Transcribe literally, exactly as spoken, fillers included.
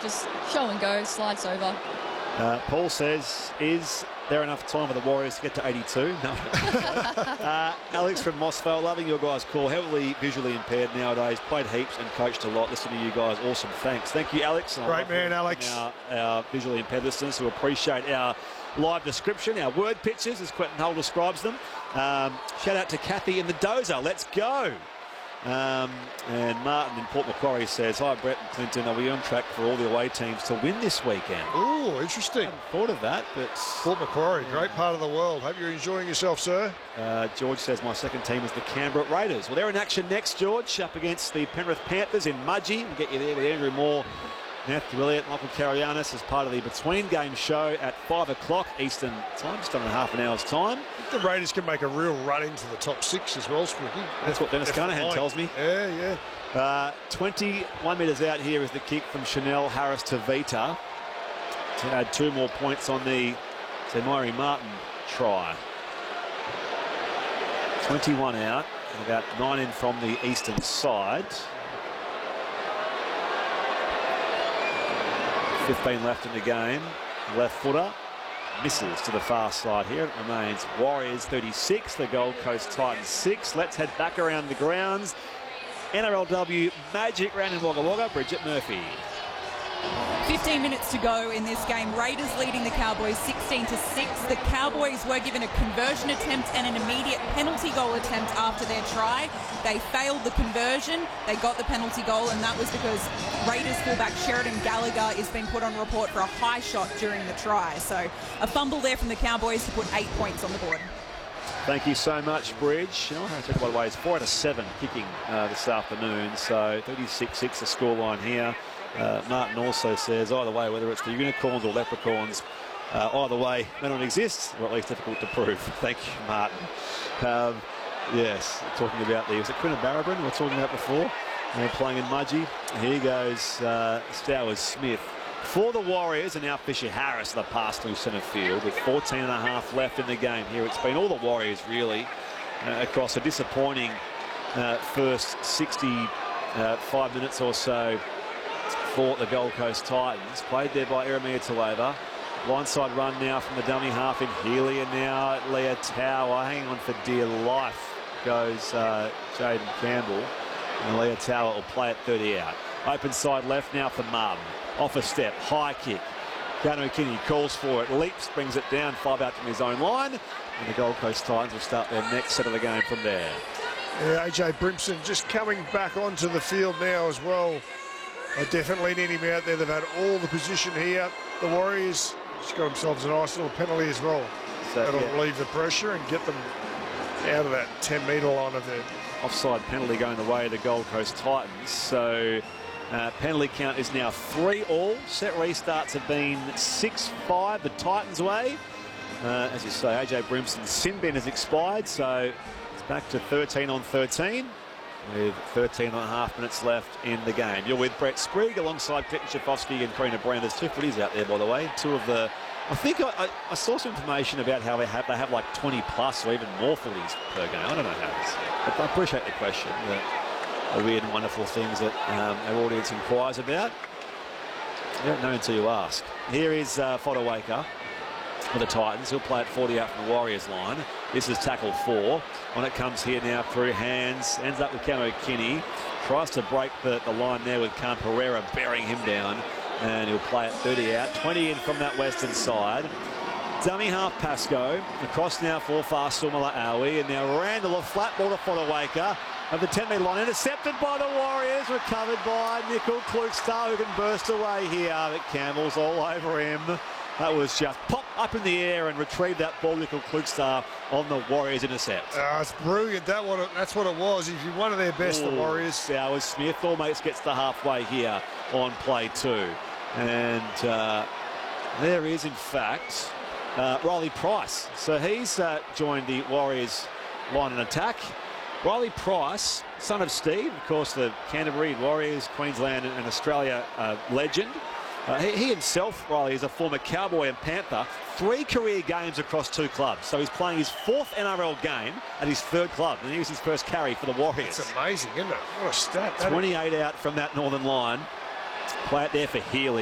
just show and go, slides over. Uh, Paul says, is there enough time for the Warriors to get to eighty-two? No. uh, Alex from Mossvale, loving your guys' call. Heavily visually impaired nowadays. Played heaps and coached a lot. Listen to you guys. Awesome. Thanks. Thank you, Alex. Great man, Alex. Our, our visually impaired listeners who appreciate our live description, our word pictures, as Quentin Hull describes them. Um, shout out to Kathy in the Dozer. Let's go. Um, and Martin in Port Macquarie says, hi, Brett and Clinton, are we on track for all the away teams to win this weekend? Oh, interesting. I hadn't thought of that, but... Port Macquarie, great part of the world. Hope you're enjoying yourself, sir. Uh, George says, my second team is the Canberra Raiders. Well, they're in action next, George, up against the Penrith Panthers in Mudgee. We'll get you there with Andrew Moore, Matthew Elliott, Michael Carianis as part of the Between Game show at five o'clock Eastern time, just under half an hour's time. The Raiders can make a real run into the top six as well, Squiggy. That's what Dennis Carnahan tells me. Yeah, yeah. Uh, twenty-one metres out here is the kick from Chanel Harris to Vita to add two more points on the Temari Martin try. twenty-one out, and about nine in from the eastern side. fifteen left in the game. Left footer misses to the far side here. It remains Warriors thirty-six, the Gold Coast Titans six. Let's head back around the grounds. N R L W Magic round in Wagga Wagga. Bridget Murphy. fifteen minutes to go in this game. Raiders leading the Cowboys sixteen to six. The Cowboys were given a conversion attempt and an immediate penalty goal attempt after their try. They failed the conversion. They got the penalty goal, and that was because Raiders fullback Sheridan Gallagher has been put on report for a high shot during the try. So a fumble there from the Cowboys to put eight points on the board. Thank you so much, Bridge. You know, I take it by the way, it's four out of seven kicking uh, this afternoon. So thirty-six six the scoreline here. Uh, Martin also says, either way, whether it's the unicorns or leprechauns, uh, either way, they don't exist, or at least difficult to prove. Thank you, Martin. Um, yes, talking about the, was it Quinn Barabran we were talking about before? They're playing in Mudgee. Here goes uh, Stowers Smith for the Warriors, and now Fisher Harris, the pass through centre field with fourteen and a half left in the game here. It's been all the Warriors, really, uh, across a disappointing uh, first sixty-five minutes or so for the Gold Coast Titans. Played there by Eremia Taleva. Blindside run now from the dummy half in Healy, and now Leah Tower hanging on for dear life goes uh, Jaden Campbell, and Leah Tower will play it thirty out. Open side left now for Martin. Off a step, high kick. Keanu Kinney calls for it, leaps, brings it down, five out from his own line, and the Gold Coast Titans will start their next set of the game from there. Yeah, A J Brimson just coming back onto the field now as well. I definitely need him out there. They've had all the position here. The Warriors just got themselves a nice little penalty as well. So, that'll yeah. relieve the pressure and get them out of that ten metre line of their offside penalty going the way of the Gold Coast Titans. So uh, penalty count is now three all. Set restarts have been six five the Titans' way. Uh, as you say, A J Brimson's sin bin has expired, so it's back to thirteen on thirteen. With thirteen and a half minutes left in the game. You're with Brett Sprigg alongside Clinton Schifofsky and Karina Brown. There's two footies out there, by the way. Two of the... I think I, I, I saw some information about how they have they have like twenty plus or even more footies per game. I don't know how this... But I appreciate the question. The, the weird and wonderful things that um, our audience inquires about. You don't know until you ask. Here is uh, Fodawaker for the Titans. He'll play at forty out from the Warriors line. This is tackle four. When it comes here now through hands, ends up with Camo Kinney. Tries to break the, the line there with Khan Pereira bearing him down. And he'll play at thirty out. twenty in from that western side. Dummy half Pascoe. Across now for fast Sumala Awi. And now Randall, a flat ball to Fodawaker. Of the ten metre line, intercepted by the Warriors, recovered by Nickel Klukstar, who can burst away here. But Campbell's all over him. That was just pop up in the air and retrieve that ball, Nickel Klukstar, on the Warriors intercept. Uh, it's brilliant. That what it, that's what it was. He's one of their best, Ooh, the Warriors. Stowers Smith almost gets to halfway here on play two. And uh, there is, in fact, uh, Riley Price. So he's uh, joined the Warriors line and attack. Riley Price, son of Steve, of course, the Canterbury Warriors, Queensland and Australia uh, legend. Uh, he, he himself, Riley, is a former Cowboy and Panther. Three career games across two clubs. So he's playing his fourth N R L game at his third club. And he was his first carry for the Warriors. It's amazing, isn't it? What a stat. twenty-eight out from that northern line. Play it there for Healy.